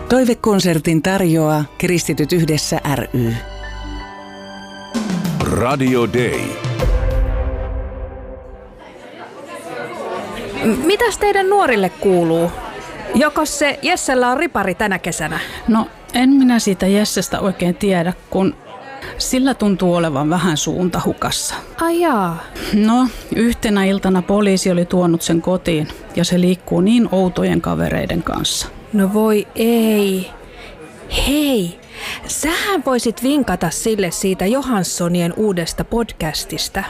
Toivekonsertin tarjoaa Kristityt yhdessä ry. Radio Day. Mitäs teidän nuorille kuuluu? Jokos se Jessellä on ripari tänä kesänä? No, en minä siitä Jessestä oikein tiedä, kun sillä tuntuu olevan vähän suunta hukassa. Ai jaa. No, yhtenä iltana poliisi oli tuonut sen kotiin ja se liikkuu niin outojen kavereiden kanssa. No voi ei. Hei, sähän voisit vinkata sille siitä Johanssonien uudesta podcastista.